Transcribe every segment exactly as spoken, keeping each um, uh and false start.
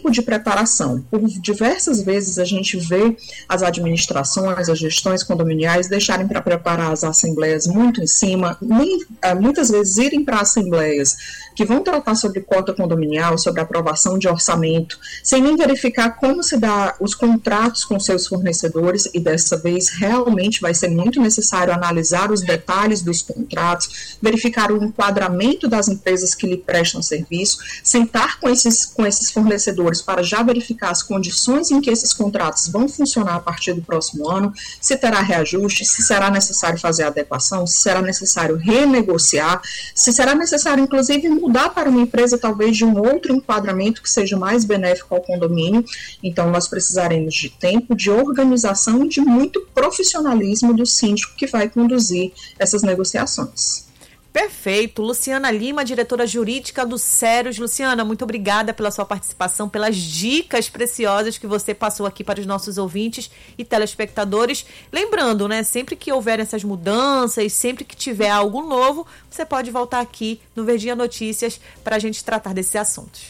tempo de preparação. Por diversas vezes a gente vê as administrações, as gestões condominiais deixarem para preparar as assembleias muito em cima, nem, muitas vezes irem para assembleias que vão tratar sobre cota condominial, sobre aprovação de orçamento, sem nem verificar como se dá os contratos com seus fornecedores, e dessa vez realmente vai ser muito necessário analisar os detalhes dos contratos, verificar o enquadramento das empresas que lhe prestam serviço, sentar com esses, com esses fornecedores para já verificar as condições em que esses contratos vão funcionar a partir do próximo ano, se terá reajuste, se será necessário fazer adequação, se será necessário renegociar, se será necessário, inclusive, mudar para uma empresa talvez de um outro enquadramento que seja mais benéfico ao condomínio. Então, nós precisaremos de tempo, de organização e de muito profissionalismo do síndico que vai conduzir essas negociações. Perfeito. Luciana Lima, diretora jurídica do Ceros. Luciana, muito obrigada pela sua participação, pelas dicas preciosas que você passou aqui para os nossos ouvintes e telespectadores. Lembrando, né, sempre que houver essas mudanças, sempre que tiver algo novo, você pode voltar aqui no Verdinha Notícias para a gente tratar desses assuntos.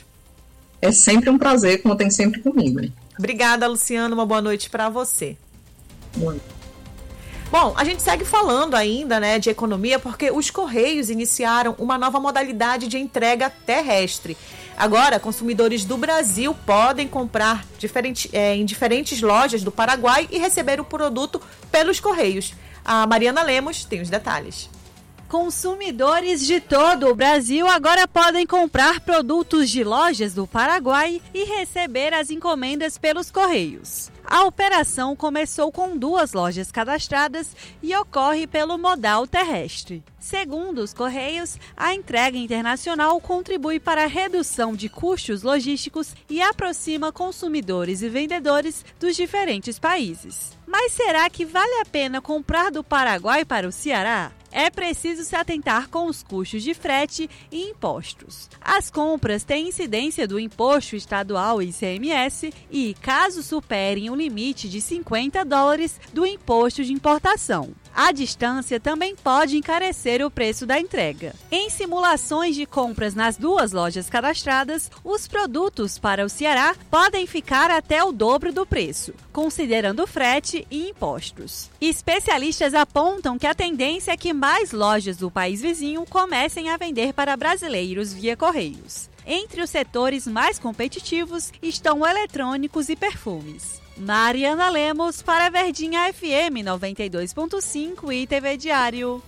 É sempre um prazer, contem sempre comigo. Hein? Obrigada, Luciana. Uma boa noite para você. Boa noite. Bom, a gente segue falando ainda, né, de economia, porque os Correios iniciaram uma nova modalidade de entrega terrestre. Agora, consumidores do Brasil podem comprar diferente, é, em diferentes lojas do Paraguai e receber o produto pelos Correios. A Mariana Lemos tem os detalhes. Consumidores de todo o Brasil agora podem comprar produtos de lojas do Paraguai e receber as encomendas pelos Correios. A operação começou com duas lojas cadastradas e ocorre pelo modal terrestre. Segundo os Correios, a entrega internacional contribui para a redução de custos logísticos e aproxima consumidores e vendedores dos diferentes países. Mas será que vale a pena comprar do Paraguai para o Ceará? É preciso se atentar com os custos de frete e impostos. As compras têm incidência do imposto estadual I C M S e, caso superem o limite de cinquenta dólares do imposto de importação. A distância também pode encarecer o preço da entrega. Em simulações de compras nas duas lojas cadastradas, os produtos para o Ceará podem ficar até o dobro do preço, considerando frete e impostos. Especialistas apontam que a tendência é que mais lojas do país vizinho comecem a vender para brasileiros via Correios. Entre os setores mais competitivos estão eletrônicos e perfumes. Mariana Lemos para Verdinha F M noventa e dois ponto cinco e T V Diário.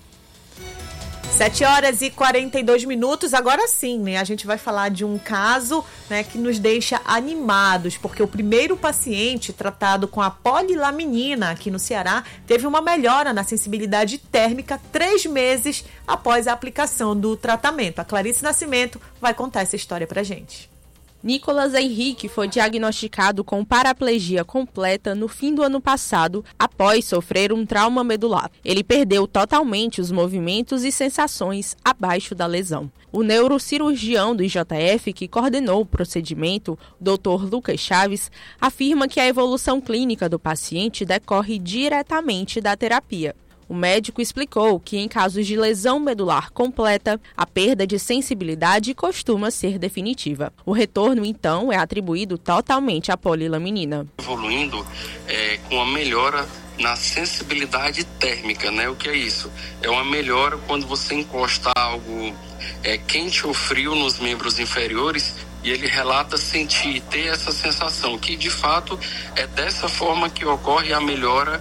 sete horas e quarenta e dois minutos, agora sim, né? A gente vai falar de um caso, né, que nos deixa animados, porque o primeiro paciente tratado com a polilaminina aqui no Ceará teve uma melhora na sensibilidade térmica três meses após a aplicação do tratamento. A Clarice Nascimento vai contar essa história pra gente. Nicolas Henrique foi diagnosticado com paraplegia completa no fim do ano passado, após sofrer um trauma medular. Ele perdeu totalmente os movimentos e sensações abaixo da lesão. O neurocirurgião do I J F, que coordenou o procedimento, doutor Lucas Chaves, afirma que a evolução clínica do paciente decorre diretamente da terapia. O médico explicou que, em casos de lesão medular completa, a perda de sensibilidade costuma ser definitiva. O retorno, então, é atribuído totalmente à polilaminina. Evoluindo é, com a melhora na sensibilidade térmica, né? O que é isso? É uma melhora quando você encosta algo é, quente ou frio nos membros inferiores e ele relata sentir, ter essa sensação, que de fato é dessa forma que ocorre a melhora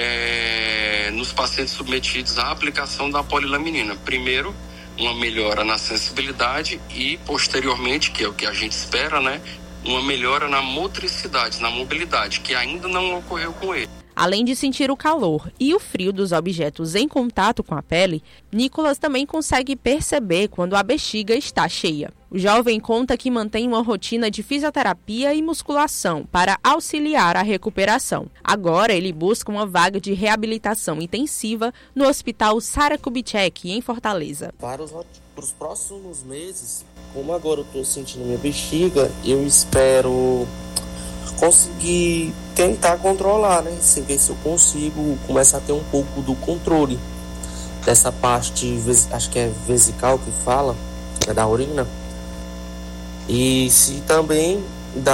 É, nos pacientes submetidos à aplicação da polilaminina. Primeiro, uma melhora na sensibilidade e, posteriormente, que é o que a gente espera, né, uma melhora na motricidade, na mobilidade, que ainda não ocorreu com ele. Além de sentir o calor e o frio dos objetos em contato com a pele, Nicolas também consegue perceber quando a bexiga está cheia. O jovem conta que mantém uma rotina de fisioterapia e musculação para auxiliar a recuperação. Agora ele busca uma vaga de reabilitação intensiva no Hospital Sara Kubitschek, em Fortaleza. Para os, para os próximos meses, como agora eu estou sentindo minha bexiga, eu espero conseguir tentar controlar, né? Se ver se eu consigo começar a ter um pouco do controle dessa parte, acho que é vesical que fala, é da urina. E se também